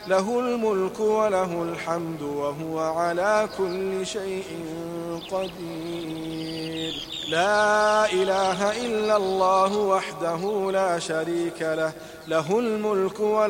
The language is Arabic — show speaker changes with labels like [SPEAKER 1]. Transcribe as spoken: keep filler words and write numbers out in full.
[SPEAKER 1] له الملك وله الحمد وهو على كل شيء قدير. لا إله إلا الله وحده لا شريك له له الملك